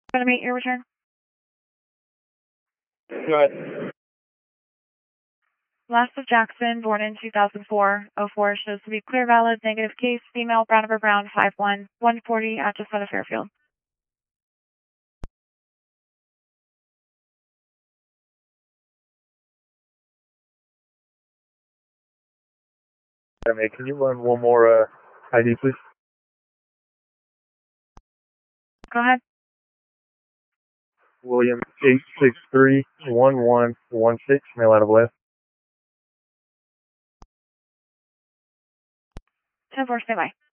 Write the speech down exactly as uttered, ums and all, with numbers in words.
Gonna meet your return. Go ahead. Last of Jackson, born in two thousand four, oh four, shows to be clear valid, negative case, female, brown over brown, five one, one forty, at just out of Fairfield. Can you run one more uh, I D, please? Go ahead. William eight six three one one one six, mail out of left. ten four, stay by.